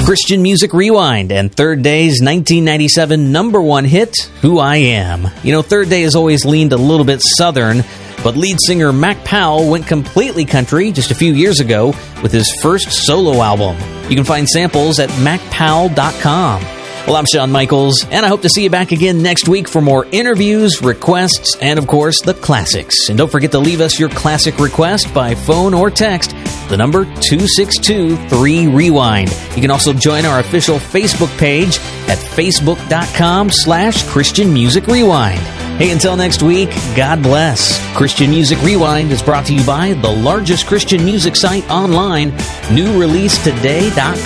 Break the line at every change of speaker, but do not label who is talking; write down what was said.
Christian Music Rewind and Third Day's 1997 number one hit, Who I Am. You know, Third Day has always leaned a little bit southern, but lead singer Mac Powell went completely country just a few years ago with his first solo album. You can find samples at macpowell.com. Well, I'm Shawn Michaels, and I hope to see you back again next week for more interviews, requests, and, of course, the classics. And don't forget to leave us your classic request by phone or text, the number 262-3-REWIND. You can also join our official Facebook page at facebook.com/Christian Music Rewind. Hey, until next week, God bless. Christian Music Rewind is brought to you by the largest Christian music site online, newreleasetoday.com.